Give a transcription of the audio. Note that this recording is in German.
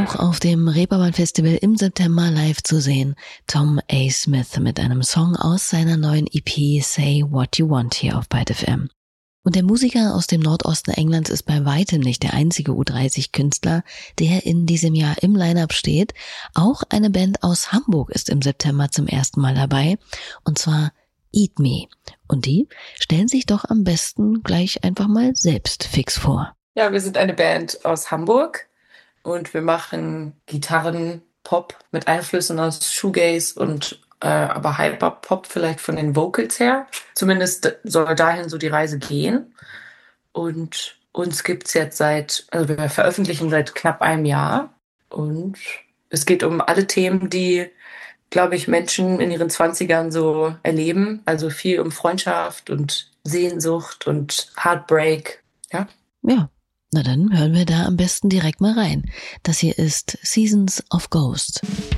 auch auf dem Reeperbahn Festival im September live zu sehen. Tom A. Smith mit einem Song aus seiner neuen EP Say What You Want hier auf Byte FM. Und der Musiker aus dem Nordosten Englands ist bei weitem nicht der einzige U30-Künstler, der in diesem Jahr im Line-Up steht. Auch eine Band aus Hamburg ist im September zum ersten Mal dabei, und zwar Eat Me. Und die stellen sich doch am besten gleich einfach mal selbst fix vor. Ja, wir sind eine Band aus Hamburg und wir machen Gitarren-Pop mit Einflüssen aus Shoegaze und aber Hyper-Pop vielleicht von den Vocals her. Zumindest soll dahin so die Reise gehen. Und uns gibt's jetzt also wir veröffentlichen seit knapp einem Jahr. Und es geht um alle Themen, die, glaube ich, Menschen in ihren 20ern so erleben. Also viel um Freundschaft und Sehnsucht und Heartbreak. Ja. Ja, na dann hören wir da am besten direkt mal rein. Das hier ist Seasons of Ghost.